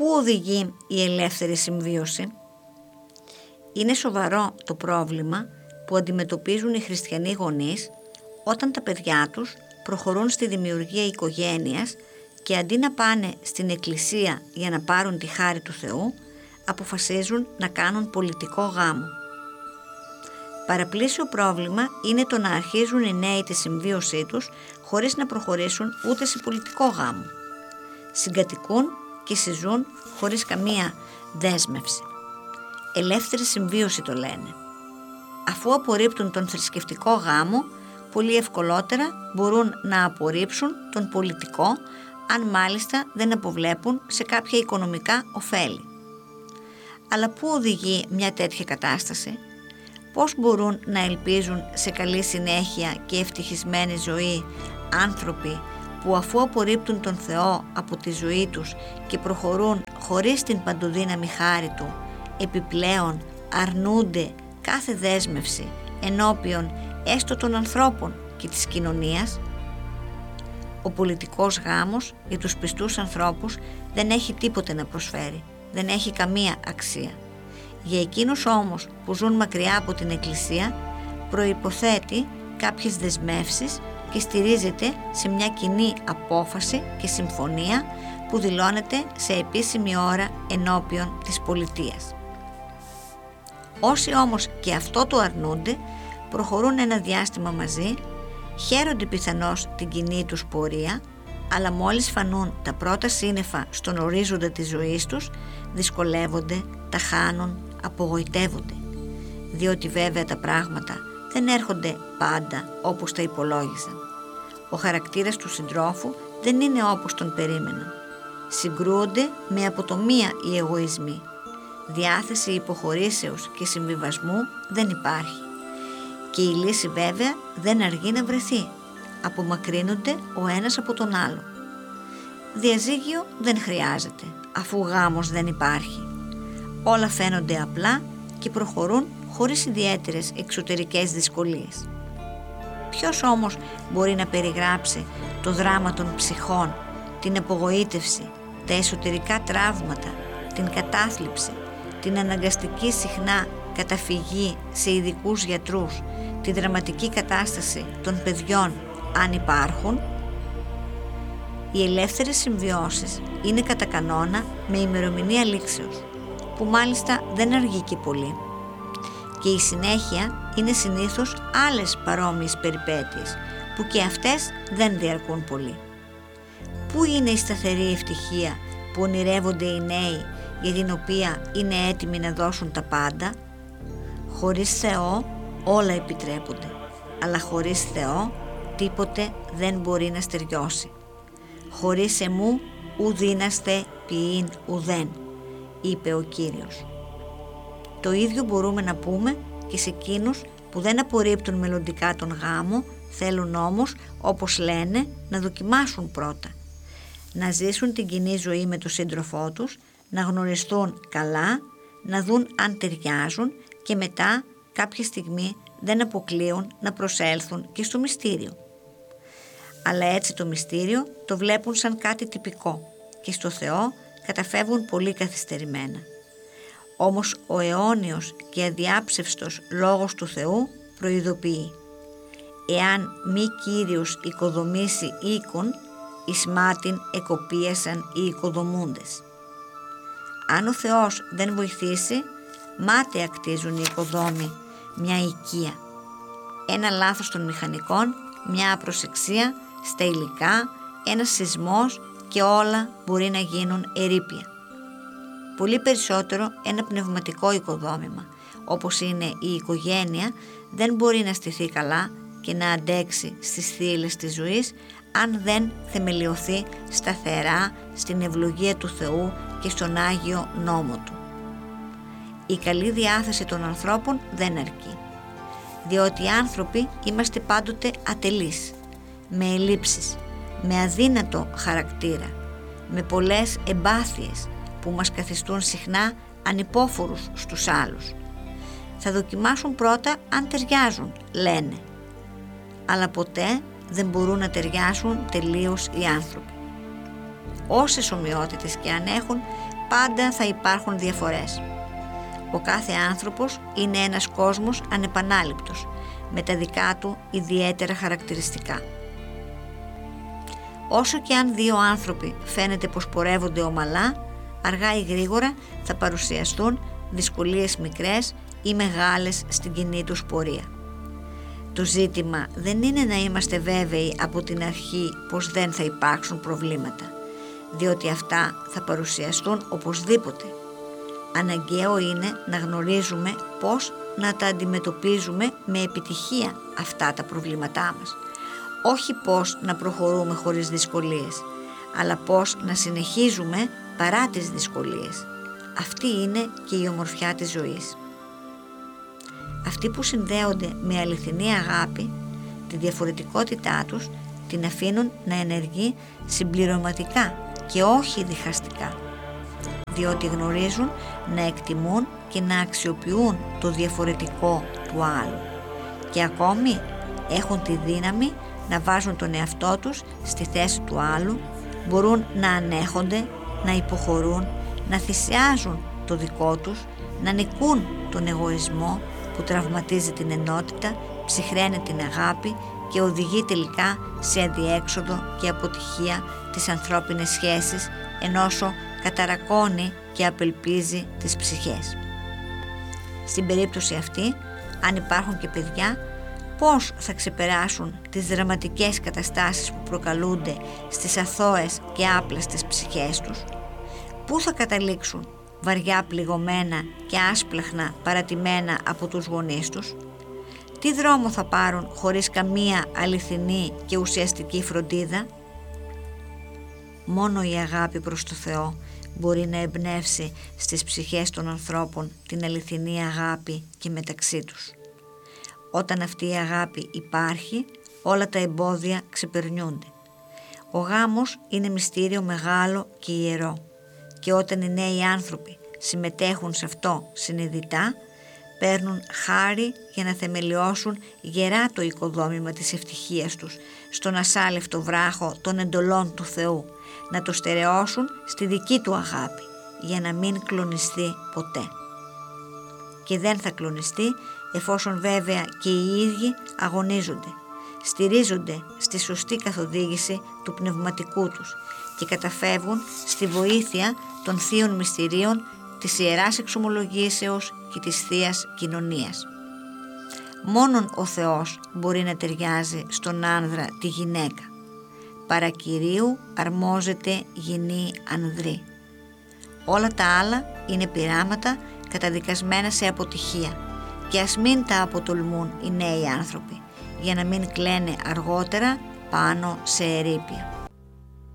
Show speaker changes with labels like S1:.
S1: Πού οδηγεί η ελεύθερη συμβίωση? Είναι σοβαρό το πρόβλημα που αντιμετωπίζουν οι χριστιανοί γονείς όταν τα παιδιά τους προχωρούν στη δημιουργία οικογένειας και αντί να πάνε στην εκκλησία για να πάρουν τη χάρη του Θεού, αποφασίζουν να κάνουν πολιτικό γάμο. Παραπλήσιο πρόβλημα είναι το να αρχίζουν οι νέοι τη συμβίωσή τους χωρίς να προχωρήσουν ούτε σε πολιτικό γάμο. Συγκατοικούν και συζούν χωρίς καμία δέσμευση. Ελεύθερη συμβίωση το λένε. Αφού απορρίπτουν τον θρησκευτικό γάμο, πολύ ευκολότερα μπορούν να απορρίψουν τον πολιτικό, αν μάλιστα δεν αποβλέπουν σε κάποια οικονομικά ωφέλη. Αλλά πού οδηγεί μια τέτοια κατάσταση? Πώς μπορούν να ελπίζουν σε καλή συνέχεια και ευτυχισμένη ζωή άνθρωποι που αφού απορρίπτουν τον Θεό από τη ζωή τους και προχωρούν χωρίς την παντοδύναμη χάρη Του, επιπλέον αρνούνται κάθε δέσμευση ενώπιον έστω των ανθρώπων και της κοινωνίας? Ο πολιτικός γάμος για τους πιστούς ανθρώπους δεν έχει τίποτε να προσφέρει, δεν έχει καμία αξία. Για εκείνους όμως που ζουν μακριά από την Εκκλησία προϋποθέτει κάποιες δεσμεύσεις και στηρίζεται σε μια κοινή απόφαση και συμφωνία που δηλώνεται σε επίσημη ώρα ενώπιον της πολιτείας. Όσοι όμως και αυτό το αρνούνται, προχωρούν ένα διάστημα μαζί, χαίρονται πιθανώς την κοινή τους πορεία, αλλά μόλις φανούν τα πρώτα σύννεφα στον ορίζοντα της ζωής τους, δυσκολεύονται, τα χάνουν, απογοητεύονται, διότι βέβαια τα πράγματα δεν έρχονται πάντα όπως τα υπολόγισαν. Ο χαρακτήρας του συντρόφου δεν είναι όπως τον περίμεναν. Συγκρούονται με αποτομία οι εγωισμοί. Διάθεση υποχωρήσεως και συμβιβασμού δεν υπάρχει. Και η λύση βέβαια δεν αργεί να βρεθεί. Απομακρύνονται ο ένας από τον άλλο. Διαζύγιο δεν χρειάζεται, αφού γάμος δεν υπάρχει. Όλα φαίνονται απλά και προχωρούν χωρίς ιδιαίτερες εξωτερικές δυσκολίες. Ποιος όμως μπορεί να περιγράψει το δράμα των ψυχών, την απογοήτευση, τα εσωτερικά τραύματα, την κατάθλιψη, την αναγκαστική συχνά καταφυγή σε ειδικούς γιατρούς, τη δραματική κατάσταση των παιδιών αν υπάρχουν? Οι ελεύθερες συμβιώσεις είναι κατά κανόνα με ημερομηνία λήξεως, που μάλιστα δεν αργεί και πολύ, και η συνέχεια είναι συνήθως άλλες παρόμοιες περιπέτειες που και αυτές δεν διαρκούν πολύ. Πού είναι η σταθερή ευτυχία που ονειρεύονται οι νέοι, για την οποία είναι έτοιμοι να δώσουν τα πάντα? Χωρίς Θεό όλα επιτρέπονται, αλλά χωρίς Θεό τίποτε δεν μπορεί να στεριώσει. Χωρίς εμού ουδίναστε ποιήν ουδέν, είπε ο Κύριος. Το ίδιο μπορούμε να πούμε και σε εκείνους που δεν απορρίπτουν μελλοντικά τον γάμο, θέλουν όμως, όπως λένε, να δοκιμάσουν πρώτα, να ζήσουν την κοινή ζωή με τον σύντροφό τους, να γνωριστούν καλά, να δουν αν ταιριάζουν και μετά κάποια στιγμή δεν αποκλείουν να προσέλθουν και στο μυστήριο. Αλλά έτσι το μυστήριο το βλέπουν σαν κάτι τυπικό και στο Θεό καταφεύγουν πολύ καθυστερημένα. Όμως ο αιώνιος και αδιάψευστος λόγος του Θεού προειδοποιεί: «Εάν μη Κύριος οικοδομήσει οίκον, εις μάτιν εκοπίασαν οι οικοδομούντες». Αν ο Θεός δεν βοηθήσει, μάταια κτίζουν οι οικοδόμοι μια οικία. Ένα λάθος των μηχανικών, μια απροσεξία στα υλικά, ένας σεισμός και όλα μπορεί να γίνουν ερείπια. Πολύ περισσότερο ένα πνευματικό οικοδόμημα, όπως είναι η οικογένεια, δεν μπορεί να στηθεί καλά και να αντέξει στις θύελλες της ζωής αν δεν θεμελιωθεί σταθερά στην ευλογία του Θεού και στον Άγιο νόμο Του. Η καλή διάθεση των ανθρώπων δεν αρκεί, διότι οι άνθρωποι είμαστε πάντοτε ατελείς, με ελλείψεις, με αδύνατο χαρακτήρα, με πολλές εμπάθειες που μας καθιστούν συχνά ανυπόφορους στους άλλους. Θα δοκιμάσουν πρώτα αν ταιριάζουν, λένε, αλλά ποτέ δεν μπορούν να ταιριάσουν τελείως οι άνθρωποι. Όσες ομοιότητες και αν έχουν, πάντα θα υπάρχουν διαφορές. Ο κάθε άνθρωπος είναι ένας κόσμος ανεπανάληπτος, με τα δικά του ιδιαίτερα χαρακτηριστικά. Όσο και αν δύο άνθρωποι φαίνεται πως πορεύονται ομαλά, αργά ή γρήγορα θα παρουσιαστούν δυσκολίες μικρές ή μεγάλες στην κοινή τους πορεία. Το ζήτημα δεν είναι να είμαστε βέβαιοι από την αρχή πως δεν θα υπάρξουν προβλήματα, διότι αυτά θα παρουσιαστούν οπωσδήποτε. Αναγκαίο είναι να γνωρίζουμε πώς να τα αντιμετωπίζουμε με επιτυχία αυτά τα προβλήματά μας. Όχι πώς να προχωρούμε χωρίς δυσκολίες, αλλά πώς να συνεχίζουμε παρά τις δυσκολίες. Αυτή είναι και η ομορφιά της ζωής. Αυτοί που συνδέονται με αληθινή αγάπη, τη διαφορετικότητά τους την αφήνουν να ενεργεί συμπληρωματικά και όχι διχαστικά, διότι γνωρίζουν να εκτιμούν και να αξιοποιούν το διαφορετικό του άλλου και ακόμη έχουν τη δύναμη να βάζουν τον εαυτό τους στη θέση του άλλου, μπορούν να ανέχονται, να υποχωρούν, να θυσιάζουν το δικό τους, να νικούν τον εγωισμό που τραυματίζει την ενότητα, ψυχραίνει την αγάπη και οδηγεί τελικά σε αδιέξοδο και αποτυχία τις ανθρώπινες σχέσεις, ενώσο καταρακώνει και απελπίζει τις ψυχές. Στην περίπτωση αυτή, αν υπάρχουν και παιδιά, πώς θα ξεπεράσουν τις δραματικές καταστάσεις που προκαλούνται στις αθώες και άπλαστες ψυχές τους? Πού θα καταλήξουν βαριά πληγωμένα και άσπλαχνα παρατημένα από τους γονείς τους? Τι δρόμο θα πάρουν χωρίς καμία αληθινή και ουσιαστική φροντίδα? Μόνο η αγάπη προς το Θεό μπορεί να εμπνεύσει στις ψυχές των ανθρώπων την αληθινή αγάπη και μεταξύ τους. Όταν αυτή η αγάπη υπάρχει, όλα τα εμπόδια ξεπερνιούνται. Ο γάμος είναι μυστήριο μεγάλο και ιερό και όταν οι νέοι άνθρωποι συμμετέχουν σε αυτό συνειδητά, παίρνουν χάρη για να θεμελιώσουν γερά το οικοδόμημα της ευτυχίας τους στον ασάλευτο βράχο των εντολών του Θεού, να το στερεώσουν στη δική του αγάπη για να μην κλονιστεί ποτέ. Και δεν θα κλονιστεί εφόσον βέβαια και οι ίδιοι αγωνίζονται, στηρίζονται στη σωστή καθοδήγηση του πνευματικού τους και καταφεύγουν στη βοήθεια των θείων μυστηρίων της Ιεράς Εξομολογήσεως και της Θείας Κοινωνίας. Μόνον ο Θεός μπορεί να ταιριάζει στον άνδρα τη γυναίκα. Παρακυρίου αρμόζεται γυνή ανδρή. Όλα τα άλλα είναι πειράματα καταδικασμένα σε αποτυχία και ας μην τα αποτολμούν οι νέοι άνθρωποι για να μην κλαίνε αργότερα πάνω σε ερείπια.